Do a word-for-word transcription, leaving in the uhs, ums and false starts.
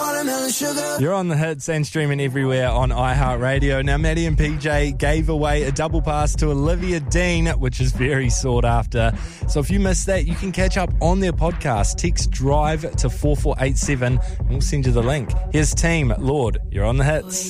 watermelon sugar. You're on the hits and streaming everywhere on iHeartRadio. Now, Maddie and P J gave away a double pass to Olivia Dean, which is very sought after. So if you missed that, you can catch up on their podcast. Text DRIVE to four four eight seven and we'll send you the link. Here's Team Lord. You're on the hits.